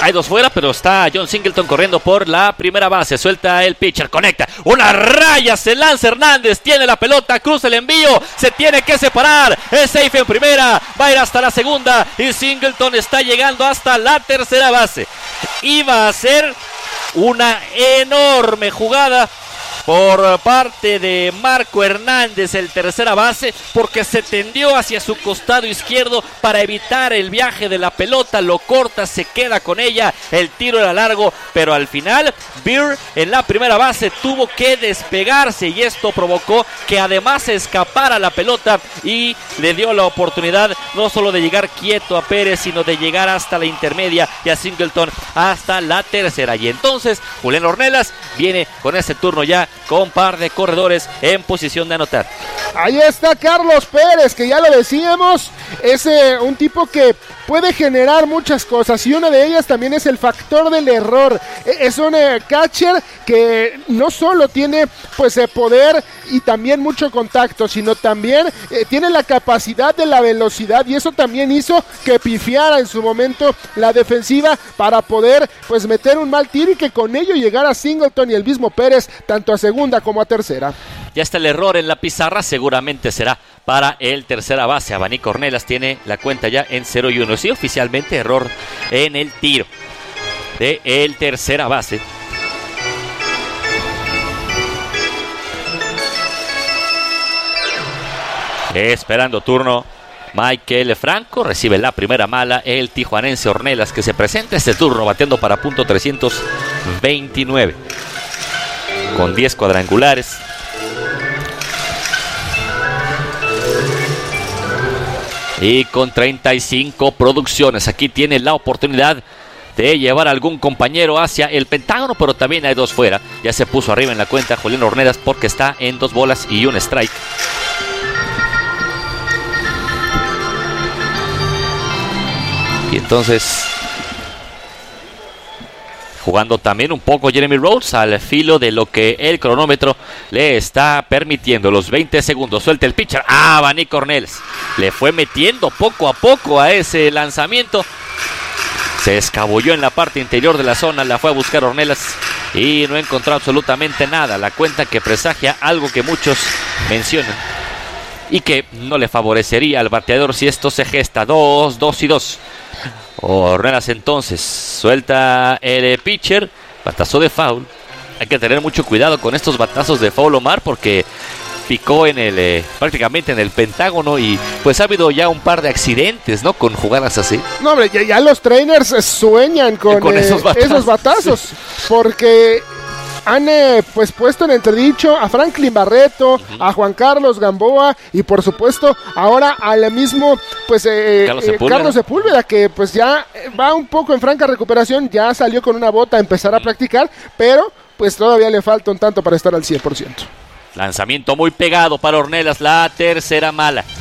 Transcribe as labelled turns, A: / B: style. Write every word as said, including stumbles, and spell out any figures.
A: Hay dos fuera, pero está John Singleton corriendo por la primera base. Suelta el pitcher, conecta. Una raya, se lanza Hernández. Tiene la pelota, cruza el envío. Se tiene que separar. Es safe en primera. Va a ir hasta la segunda. Y Singleton está llegando hasta la tercera base. Iba a ser una enorme jugada por parte de Marco Hernández, el tercera base, porque se tendió hacia su costado izquierdo para evitar el viaje de la pelota, lo corta, se queda con ella, el tiro era largo, pero al final Beer en la primera base tuvo que despegarse y esto provocó que además se escapara la pelota y le dio la oportunidad no solo de llegar quieto a Pérez, sino de llegar hasta la intermedia y a Singleton hasta la tercera. Y entonces Julián Ornelas viene con este turno ya con par de corredores en posición de anotar.
B: Ahí está Carlos Pérez, que ya lo decíamos, es eh, un tipo que puede generar muchas cosas y una de ellas también es el factor del error. Es un eh, catcher que no solo tiene pues eh, poder y también mucho contacto, sino también eh, tiene la capacidad de la velocidad y eso también hizo que pifiara en su momento la defensiva para poder pues meter un mal tiro y que con ello llegara Singleton y el mismo Pérez tanto a segunda como a tercera.
A: Ya está el error en la pizarra, seguramente será para el tercera base. Abanico Ornelas tiene la cuenta ya en cero y uno. Sí, oficialmente error en el tiro de el tercera base. Esperando turno Michael Franco, recibe la primera mala el tijuanense Ornelas, que se presenta este turno bateando para punto trescientos veintinueve con diez cuadrangulares. Y con treinta y cinco producciones. Aquí tiene la oportunidad de llevar a algún compañero hacia el Pentágono, pero también hay dos fuera. Ya se puso arriba en la cuenta Julián Ornelas porque está en dos bolas y un strike. Y entonces, jugando también un poco Jeremy Rhodes al filo de lo que el cronómetro le está permitiendo. Los veinte segundos, suelta el pitcher. Ah, Abanico Ornelas le fue metiendo poco a poco a ese lanzamiento. Se escabulló en la parte interior de la zona, la fue a buscar Ornelas y no encontró absolutamente nada. La cuenta que presagia algo que muchos mencionan y que no le favorecería al bateador si esto se gesta. Dos, dos y dos. Ornelas entonces suelta el pitcher, batazo de foul. Hay que tener mucho cuidado con estos batazos de foul, Omar, porque picó en el eh, prácticamente en el Pentágono y pues ha habido ya un par de accidentes, ¿no? Con jugadas así. No,
B: hombre, ya, ya los trainers sueñan con,
A: con
B: eh,
A: esos batazos,
B: esos batazos sí. Porque han eh, pues puesto en entredicho a Franklin Barreto, uh-huh. a Juan Carlos Gamboa y por supuesto ahora al mismo pues eh, Carlos, eh, Sepúlveda. Carlos Sepúlveda, que pues ya va un poco en franca recuperación, ya salió con una bota a empezar uh-huh. a practicar, pero pues todavía le falta un tanto para estar al cien por ciento.
A: Lanzamiento muy pegado para Ornelas, la tercera mala.